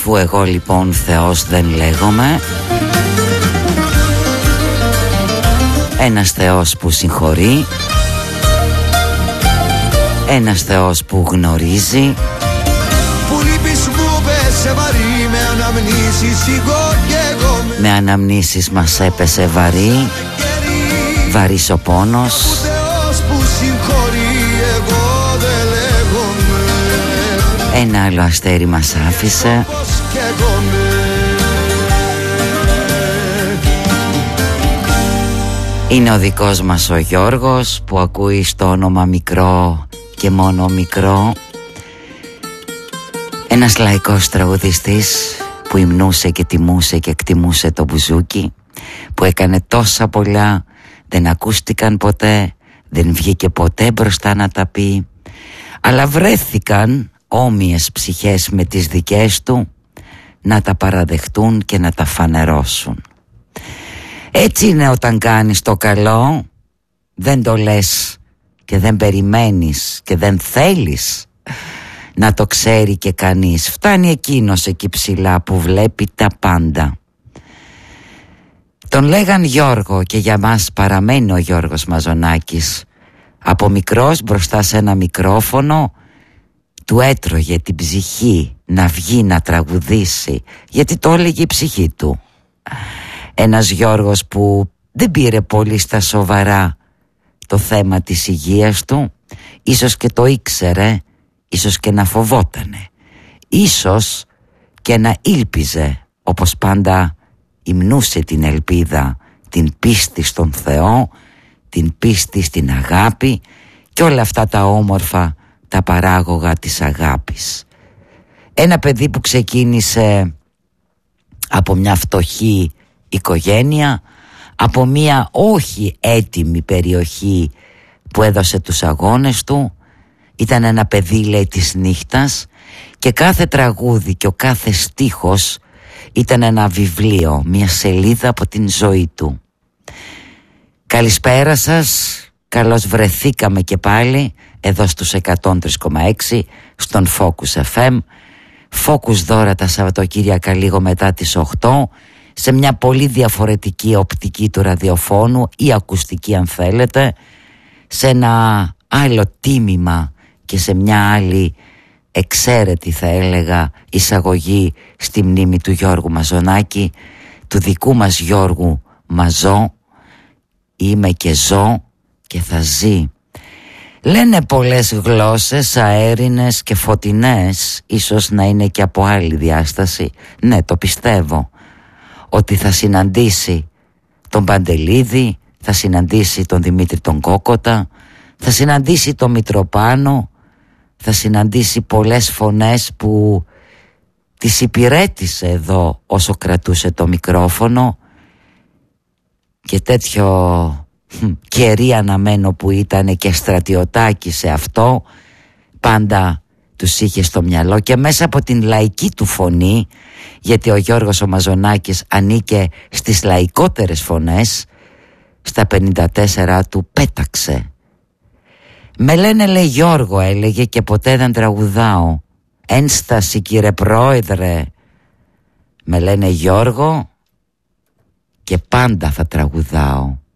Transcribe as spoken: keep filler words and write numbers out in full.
Αφού εγώ λοιπόν Θεός δεν λέγομαι, ένας Θεός που συγχωρεί, ένας Θεός που γνωρίζει. Που λείπεις μου πέσε βαρύ, με αναμνήσεις εγώ και εγώ. Με αναμνήσεις μας έπεσε βαρύ, βαρύς ο πόνος. Που Θεός που συγχωρεί, εγώ δεν λέγομαι. Ένα άλλο αστέρι μας άφησε. Είναι ο δικός μας ο Γιώργος, που ακούει στο όνομα μικρό και μόνο μικρό. Ένας λαϊκός τραγουδιστής που υμνούσε και τιμούσε και εκτιμούσε το μπουζούκι, που έκανε τόσα πολλά, δεν ακούστηκαν ποτέ, δεν βγήκε ποτέ μπροστά να τα πει, αλλά βρέθηκαν όμοιες ψυχές με τις δικές του να τα παραδεχτούν και να τα φανερώσουν. Έτσι είναι όταν κάνεις το καλό, δεν το λες και δεν περιμένεις και δεν θέλεις να το ξέρει και κανείς. Φτάνει εκείνος εκεί ψηλά που βλέπει τα πάντα. Τον λέγαν Γιώργο και για μας παραμένει ο Γιώργος Μαζονάκης. Από μικρός μπροστά σε ένα μικρόφωνο του έτρωγε την ψυχή να βγει να τραγουδήσει, γιατί το έλεγε η ψυχή του. Ένας Γιώργος που δεν πήρε πολύ στα σοβαρά το θέμα της υγείας του, ίσως και το ήξερε, ίσως και να φοβότανε, ίσως και να ήλπιζε, όπως πάντα υμνούσε την ελπίδα, την πίστη στον Θεό, την πίστη στην αγάπη και όλα αυτά τα όμορφα, τα παράγωγα της αγάπης. Ένα παιδί που ξεκίνησε από μια φτωχή οικογένεια, από μια όχι έτοιμη περιοχή που έδωσε τους αγώνες του. Ήταν ένα παιδί, λέει, της νύχτας, και κάθε τραγούδι και ο κάθε στίχος ήταν ένα βιβλίο, μια σελίδα από την ζωή του. Καλησπέρα σας, καλώς βρεθήκαμε και πάλι εδώ στους εκατόν τρία κόμμα έξι στον Focus εφ εμ. Focus δώρα τα Σαββατοκύριακα λίγο μετά τις οκτώ, σε μια πολύ διαφορετική οπτική του ραδιοφώνου ή ακουστική αν θέλετε, σε ένα άλλο τίμημα και σε μια άλλη εξαίρετη, θα έλεγα, εισαγωγή στη μνήμη του Γιώργου Μαζονάκη, του δικού μας Γιώργου Μαζό. Είμαι και ζω και θα ζει. Λένε πολλές γλώσσες, αέρινες και φωτεινές, ίσως να είναι και από άλλη διάσταση. Ναι, το πιστεύω, ότι θα συναντήσει τον Παντελίδη, θα συναντήσει τον Δημήτρη τον Κόκοτα, θα συναντήσει τον Μητροπάνο, θα συναντήσει πολλές φωνές που τις υπηρέτησε εδώ όσο κρατούσε το μικρόφωνο, και τέτοιο κερί αναμένο που ήταν και στρατιωτάκι σε αυτό, πάντα τους είχε στο μυαλό, και μέσα από την λαϊκή του φωνή, γιατί ο Γιώργος ο Μαζονάκης ανήκε στις λαϊκότερες φωνές, στα πενήντα τέσσερα του πέταξε. Με λένε, λέει, Γιώργο, έλεγε, και ποτέ δεν τραγουδάω. Ένσταση, κύριε Πρόεδρε. Με λένε Γιώργο και πάντα θα τραγουδάω.